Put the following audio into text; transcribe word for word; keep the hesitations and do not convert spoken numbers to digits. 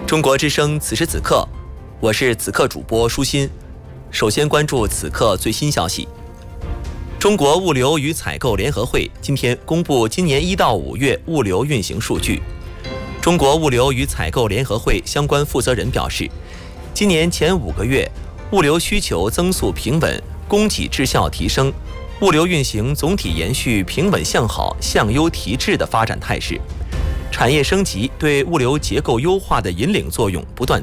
中国之声此时此刻，我是此刻主播舒心。首先关注此刻最新消息。中国物流与采购联合会今天公布今年一到五月物流运行数据。中国物流与采购联合会相关负责人表示，今年前五个月物流需求增速平稳，供给质效提升，物流运行总体延续平稳向好、向优提质的发展态势。产业升级对物流结构优化的引领作用不断